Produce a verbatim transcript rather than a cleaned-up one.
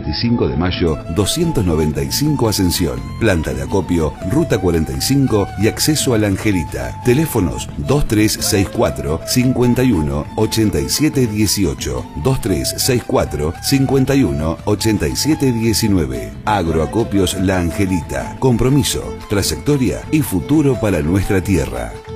veinticinco de mayo doscientos noventa y cinco Ascensión. Planta de acopio, ruta cuarenta y cinco y acceso a la Angelita. Teléfonos dos tres seis cuatro, cinco uno, ocho siete uno ocho, dos tres seis cuatro, cinco uno, ocho siete uno nueve. Agroacopios La Angelita. Compromiso, trayectoria y futuro para nuestra tierra.